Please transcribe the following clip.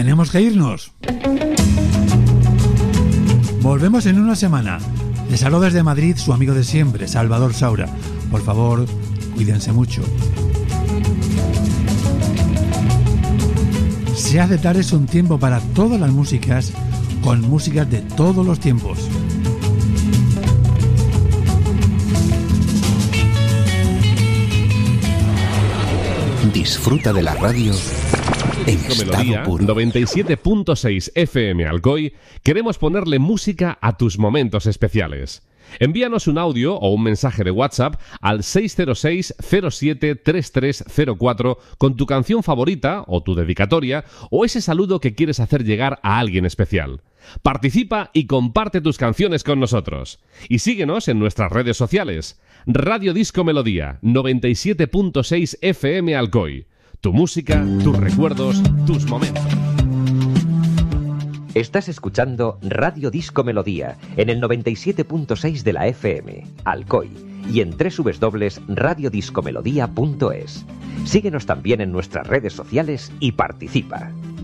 tenemos que irnos. Volvemos en una semana. Les saludo desde Madrid su amigo de siempre, Salvador Saura. Por favor, cuídense mucho. Se hace tarde es un tiempo para todas las músicas, con músicas de todos los tiempos. Disfruta de la radio en estado puro. 97.6 FM Alcoy. Queremos ponerle música a tus momentos especiales. Envíanos un audio o un mensaje de WhatsApp al 606 07 3304 con tu canción favorita o tu dedicatoria o ese saludo que quieres hacer llegar a alguien especial. Participa y comparte tus canciones con nosotros. Y síguenos en nuestras redes sociales. Radio Disco Melodía 97.6 FM Alcoy. Tu música, tus recuerdos, tus momentos. Estás escuchando Radio Disco Melodía en el 97.6 de la FM, Alcoy, y en www.radiodiscomelodía.es. Síguenos también en nuestras redes sociales y participa.